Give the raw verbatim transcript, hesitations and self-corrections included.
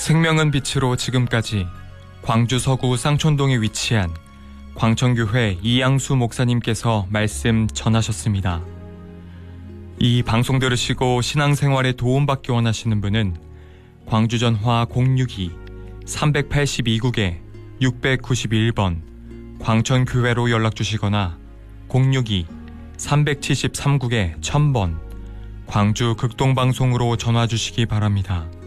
생명은 빛으로 지금까지 광주 서구 쌍촌동에 위치한 광천교회 이양수 목사님께서 말씀 전하셨습니다. 이 방송 들으시고 신앙생활에 도움받기 원하시는 분은 광주전화 공육이 삼팔이 국에 육구일 번 광천교회로 연락주시거나 공육이 삼칠삼 국에 천 번 광주 극동방송으로 전화주시기 바랍니다.